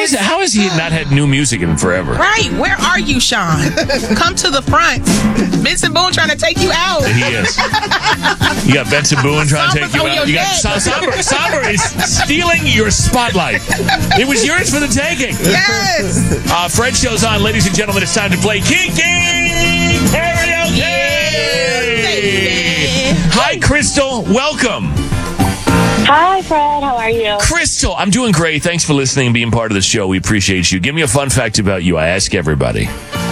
How has he not had new music in forever? Right. Where are you, Sean? Come to the front. Benson Boone trying to take you out. He is. You got Benson Boone trying to take you out. You got Somber is stealing your spotlight. It was yours for the taking. Yes. Fred shows on. Ladies and gentlemen, it's time to play Kiki Karaoke. Hi, Crystal. Welcome. Hi, Fred. How are you? Crystal, I'm doing great. Thanks for listening and being part of the show. We appreciate you. Give me a fun fact about you. I ask everybody.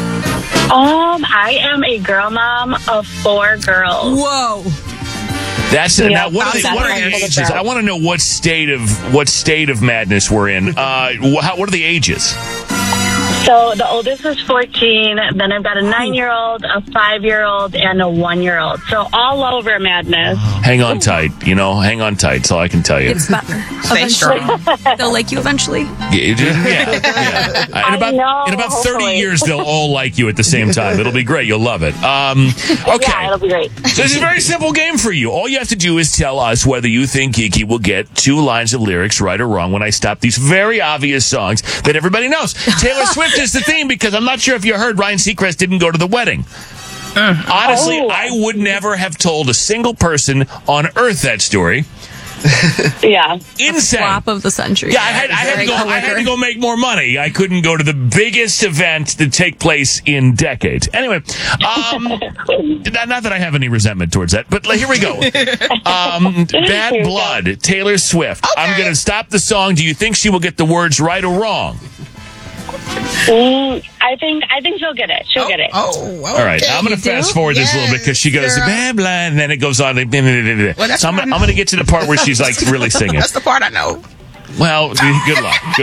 I am a girl mom of 4 girls. Whoa. That's it. Yeah, Now, what are the ages? I want to know what state of madness we're in. What are the ages? So the oldest is 14. Then I've got a 9-year-old, a 5-year-old, and a 1-year-old. So all over madness. Hang on tight. Hang on tight. That's all I can tell you. It's better. Stay strong. They'll like you eventually. Yeah. In about 30 years, they'll all like you at the same time. It'll be great. You'll love it. Okay. Yeah, it'll be great. So this is a very simple game for you. All you have to do is tell us whether you think Kiki will get 2 lines of lyrics right or wrong when I stop these very obvious songs that everybody knows. Taylor Swift is the theme because I'm not sure if you heard Ryan Seacrest didn't go to the wedding. Honestly, I would never have told a single person on earth that story. Yeah. Insane. Flop of the century. Yeah, I had to go make more money. I couldn't go to the biggest event to take place in decades. Anyway, not that I have any resentment towards that, but here we go. Bad Blood, Taylor Swift. Okay. I'm going to stop the song. Do you think she will get the words right or wrong? I think she'll get it. She'll get it. Okay. All right. I'm going to fast forward this a little bit because she goes, blah, blah, and then it goes on. So I'm going to get to the part where she's like really singing. That's the part I know. Well, good luck.